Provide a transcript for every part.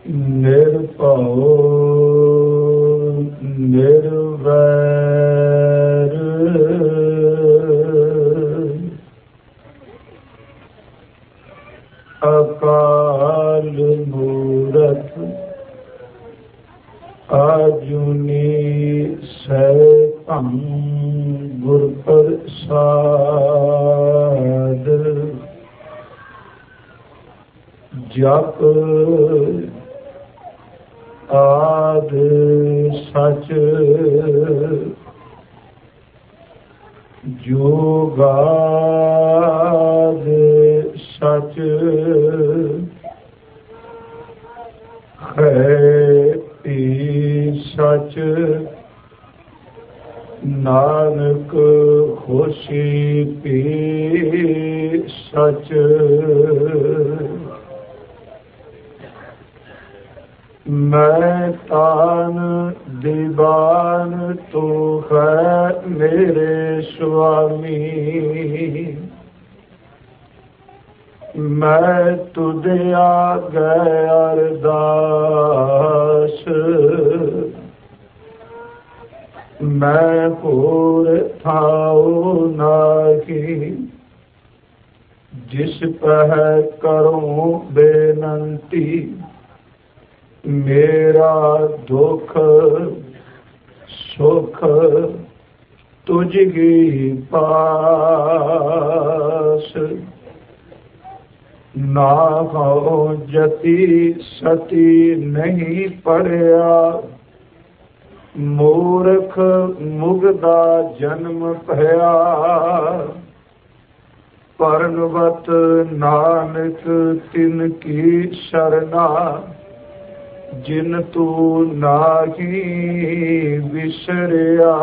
ਨਿਰਭਉ ਨਿਰਵੈਰ ਅਕਾਲ ਮੂਰਤ ਆਜੂਨੀ ਸੈਭੰ ਗੁਰ ਪ੍ਰਸਾਦ ਜਪ ਆਦ ਸਚ ਜੁਗਾਦ ਸਚ ਹੈ ਸਚ ਨਾਨਕ ਹੋਸੀ ਪੀ ਸਚ ਮੈਂ ਤਾਨ ਦੀਵਾਨ ਤੂੰ ਹੈ ਮੇਰੇ ਸੁਆਮੀ ਮੈਂ ਤੁਧ ਆਗੇ ਅਰਦਾਸ ਮੈਂ ਹੋਰ ਥਾਉ ਨਾਹੀ ਜਿਸ ਪਹਿ ਕਰੂੰ ਬੇਨੰਤੀ ਮੇਰਾ ਦੁਖ ਸੁਖ ਤੁਝ ਹੀ ਪਾਸ ਨਾ ਹੋ ਜਤੀ ਸਤੀ ਨਹੀਂ ਪੜਿਆ ਮੂਰਖ ਮੁਗਦਾ ਜਨਮ ਭਇਆ ਪਰਨਵਤ ਨਾਨਕ ਤਿਨ ਕੀ ਸ਼ਰਨਾ ਜਿਨ ਤੂੰ ਨਾਹੀ ਵਿਸਰਿਆ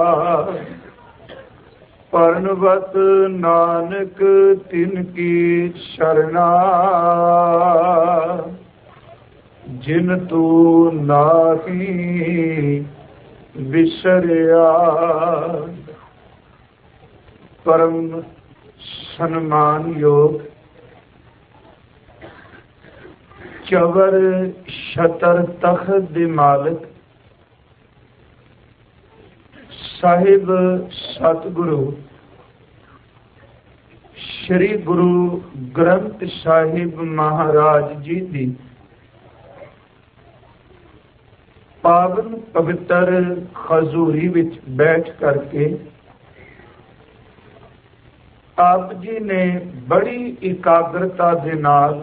ਪਰਨਵਤ ਨਾਨਕ ਤਿਨ ਕੀ ਸ਼ਰਨਾ ਜਿਨ ਤੂੰ ਨਾਹੀ ਵਿਸਰਿਆ। ਪਰਮ ਸਨਮਾਨਯੋਗ ਚਵਰ ਛਤਰ ਤਖਤ ਦੇ ਮਾਲਕ ਸਾਹਿਬ ਸਤਿਗੁਰੂ ਸ਼੍ਰੀ ਗੁਰੂ ਗ੍ਰੰਥ ਸਾਹਿਬ ਮਹਾਰਾਜ ਜੀ ਦੀ ਪਾਵਨ ਪਵਿੱਤਰ ਹਜ਼ੂਰੀ ਵਿੱਚ ਬੈਠ ਕਰਕੇ ਆਪ ਜੀ ਨੇ ਬੜੀ ਇਕਾਗਰਤਾ ਦੇ ਨਾਲ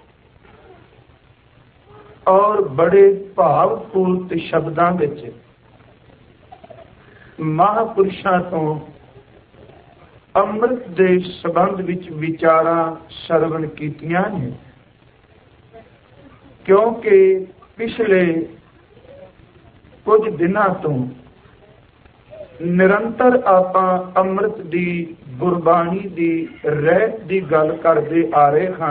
ਔਰ ਬੜੇ ਭਾਵਪੂਰਤ ਸ਼ਬਦਾਂ ਵਿੱਚ ਮਹਾਂਪੁਰਸ਼ਾਂ ਤੋਂ ਅੰਮ੍ਰਿਤ ਦੇ ਸੰਬੰਧ ਵਿੱਚ ਵਿਚਾਰਾਂ ਸਰਵਣ ਕੀਤੀਆਂ ਨੇ, ਕਿਉਂਕਿ ਪਿਛਲੇ ਕੁਝ ਦਿਨਾਂ ਤੋਂ ਨਿਰੰਤਰ ਆਪਾਂ ਅੰਮ੍ਰਿਤ ਦੀ ਗੁਰਬਾਣੀ ਦੀ ਰਹਿਤ ਦੀ ਗੱਲ ਕਰਦੇ ਆ ਰਹੇ ਹਾਂ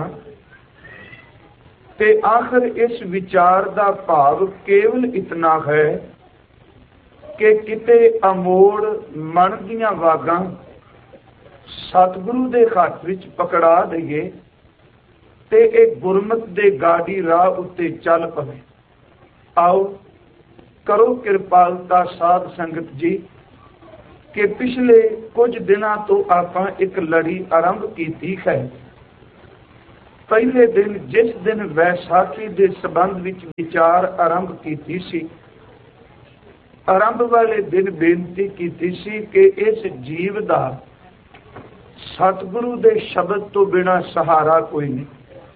ਤੇ ਆਖਰ ਇਸ ਵਿਚਾਰ ਦਾ ਭਾਵ ਕੇਵਲ ਇਤਨਾ ਹੈ ਕਿ ਕਿਤੇ ਅਮੋੜ ਮਨ ਦੀਆਂ ਵਾਗਾਂ ਸਤਿਗੁਰੂ ਦੇ ਹੱਥ ਵਿੱਚ ਪਕੜਾ ਦਈਏ ਤੇ ਇਹ ਗੁਰਮਤ ਦੇ ਗਾੜੀ ਰਾਹ ਉੱਤੇ ਚੱਲ ਪਵੇ। ਆਓ ਕਰੋ ਕਿਰਪਾਲਤਾ ਸਾਧ ਸੰਗਤ ਜੀ ਕਿ ਪਿਛਲੇ ਕੁਝ ਦਿਨਾਂ ਤੋਂ ਆਪਾਂ ਇੱਕ ਲੜੀ ਆਰੰਭ ਕੀਤੀ ਹੈ। ਪਹਿਲੇ ਦਿਨ ਜਿਸ ਦਿਨ ਵੈਸਾਖੀ ਦੇ ਸੰਬੰਧ ਵਿੱਚ ਵਿਚਾਰ ਆਰੰਭ ਕੀਤੀ ਸੀ, ਆਰੰਭ ਵਾਲੇ ਦਿਨ ਬੇਨਤੀ ਕੀਤੀ ਸੀ ਕਿ ਇਸ ਜੀਵ ਦਾ ਸਤਿਗੁਰੂ ਦੇ ਸ਼ਬਦ ਤੋਂ ਬਿਨਾਂ ਸਹਾਰਾ ਕੋਈ ਨਹੀਂ।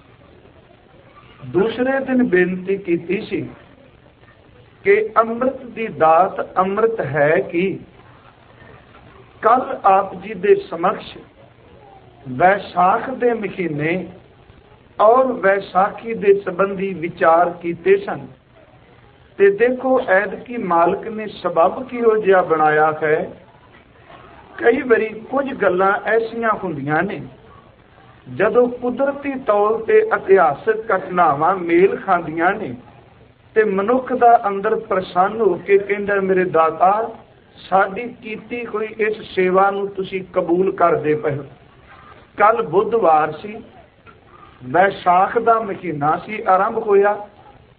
ਦੂਸਰੇ ਦਿਨ ਬੇਨਤੀ ਕੀਤੀ ਸੀ ਕਿ ਅੰਮ੍ਰਿਤ ਦੀ ਦਾਤ ਅੰਮ੍ਰਿਤ ਹੈ ਕਿ ਕੱਲ ਆਪ ਜੀ ਦੇ ਸਮਕਸ਼ ਵੈਸਾਖ ਦੇ ਮਹੀਨੇ ਔਰ ਵੈਸਾਖੀ ਦੇ ਸੰਬੰਧੀ ਵਿਚਾਰ ਕੀਤੇ ਸਨ ਤੇ ਦੇਖੋ ਐਤਕੀ ਮਾਲਕ ਨੇ ਸਬਬ ਕਿਹੋ ਜਿਹਾ ਬਣਾਇਆ ਹੈ। ਕਈ ਵਾਰੀ ਕੁਝ ਗੱਲਾਂ ਐਸੀਆਂ ਹੁੰਦੀਆਂ ਨੇ ਜਦੋਂ ਕੁਦਰਤੀ ਤੌਰ ਤੇ ਇਤਿਹਾਸਕ ਘਟਨਾਵਾਂ ਮੇਲ ਖਾਂਦੀਆਂ ਨੇ ਤੇ ਮਨੁੱਖ ਦਾ ਅੰਦਰ ਪ੍ਰਸੰਨ ਹੋ ਕੇ ਕਹਿੰਦਾ ਮੇਰੇ ਦਾਤਾ ਸਾਡੀ ਕੀਤੀ ਹੋਈ ਇਸ ਸੇਵਾ ਨੂੰ ਤੁਸੀਂ ਕਬੂਲ ਕਰਦੇ ਪਏ। ਕੱਲ ਬੁੱਧਵਾਰ ਸੀ, ਵੈਸਾਖ ਦਾ ਮਹੀਨਾ ਸੀ, ਆਰੰਭ ਹੋਇਆ।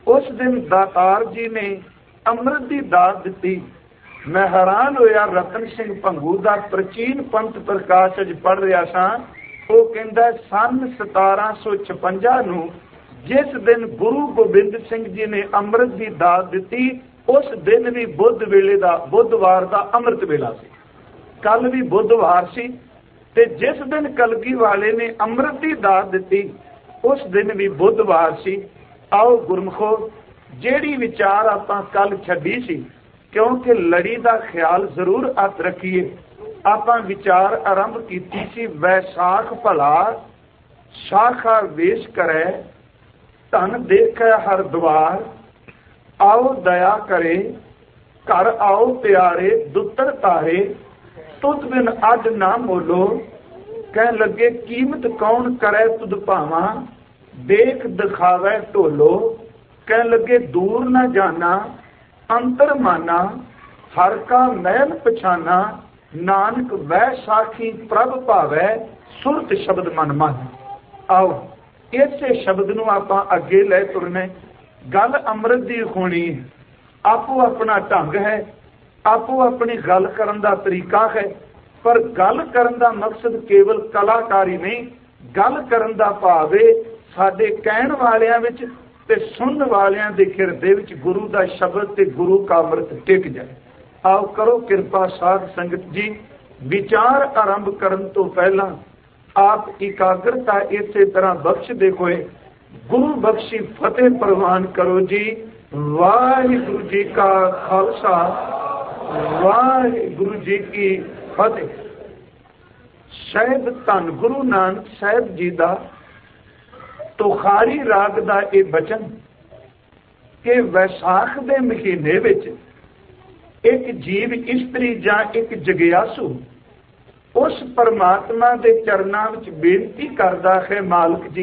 उस दिन दातार जी ने अमृत की दात दी। मैं हैरान होया रतन सिंह भंगू का प्राचीन पंथ प्रकाश अज पढ़ रहा सा। वो कहता सन 1756 नूं जिस दिन गुरु गोबिंद सिंह जी ने अमृत की दात दी, उस दिन भी बुध वेले का बुधवार का अमृत वेला सी। कल भी बुधवार सी ते जिस दिन कलगी वाले ने अमृत की दात दी उस दिन भी बुधवार सी। आओ गुरमुखो, जेड़ी विचार आपां कल छड्डी सी, क्योंकि लड़ी का ख्याल जरूर हथ रखिए। आपां विचार आरंभ कीती सी वैसाख भला शाखा वेश करे, धन देखे हर द्वार, आओ दया करे, घर आओ प्यारे दुतर तारे, तुद बिन अड ना मोलो, कह लगे कीमत कौन करे तुद भावा, देख दिखावे ढोलो, कह लगे दूर न जाना अंतर माना, हर का महल पछाना, नानक वह साखी प्रभ भावै, सुरत शब्द मन मन। आओ इसे शब्द नूं आपां अगे ले तुरने। गल अमृत दी होनी है, आपो अपना ढंग है, आपो अपनी गल करन दा तरीका है, पर गल करन दा मकसद केवल कलाकारी नहीं, गल करन दा भाव है साडे कहण वालियां विच ते सुनन वालियां दे हिरदे विच गुरु दा शब्द ते गुरु का अमृत टिक जाए। आओ करो किरपा साध संगत जी। विचार आरंभ करन तो पहला आप एकाग्रता इसे तरह बख्शदे होए गुरु बख्शी फतेह प्रवान करो जी। वाहिगुरु जी का खालसा, वाहिगुरु जी की फतेह। शायद धन गुरु नानक साहिब जी का तुखारी राग का यह बचन कि वैसाख के महीने विच एक जीव इस्त्री या एक जगियासू उस परमात्मा के चरणों में बेनती करता है, मालिक जी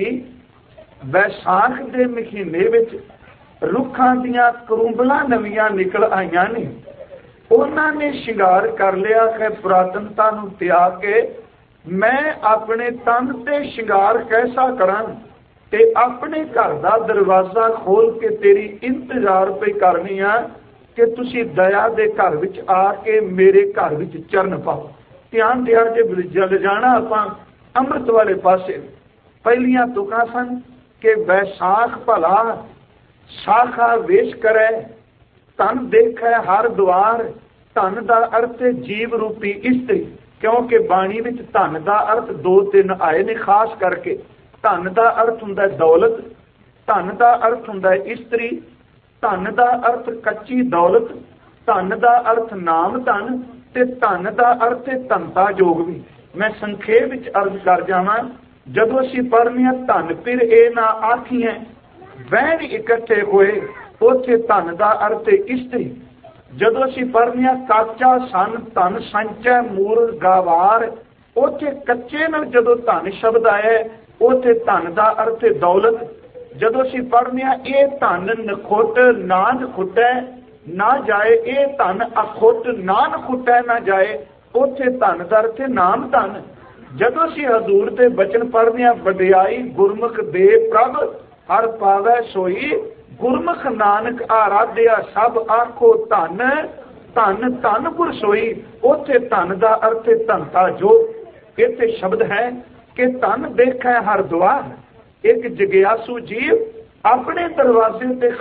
वैसाख के महीने विच रुखां दियां करूंबलां नवीआं निकल आईयां ने, उन्होंने शिंगार कर लिया है पुरातनता नूं त्याग के। मैं अपने तन ते शिंगार कैसा करां ते अपने घर का दरवाजा खोल के तेरी इंतजार पे करनी आ कि तुसी दया दे घर विच आके मेरे घर विच चरण पाओ। ध्यान दिया जे जल जाना आपां अमृत वाले पासे। पहलियां तुकां सन कि वैसाख भला शाखा वेश करे, धन देखे हर द्वार। धन का अर्थ है जीव रूपी इस्त्री, क्योंकि बाणी विच धन का अर्थ 2-3 आए ने खास करके। धन का अर्थ हुंदा दौलत, धन का अर्थ हुंदा इस्त्री, धन का अर्थ कच्ची दौलत, धन का अर्थ नाम धन ते धन का अर्थ है धनता योग भी। मैं संखेप विच अर्ज कर जावां, जदों असीं पढ़ने धन फिर ए ना आखिए वैन इकट्ठे होए, उत्थे धन का अर्थ है इस्त्री। जदों असीं पढ़ने काचा सन धन संचय मूल गावार, उत्थे कच्चे नाल जदों धन शब्द आया उत्थे धन का अर्थ है दौलत। जदों असीं पढ़ने ये धन नखुट ना नखुटै ना जाए, ये धन अखुट ना नखुटै ना जाए, उत्थे धन का अर्थ है नाम धन। जदों असीं हजूर दे बचन पढ़ने वडियाई गुरमुख दे प्रभ हर पावै सोई, गुरमुख नानक आराध्या सब आखो धन, धन धन गुर सोई। उत्थे धन का अर्थ है धनता जो। इत्थे शब्द है कि धन देखे हर द्वार। एक जगियासू जीव अपने दरवाजे ते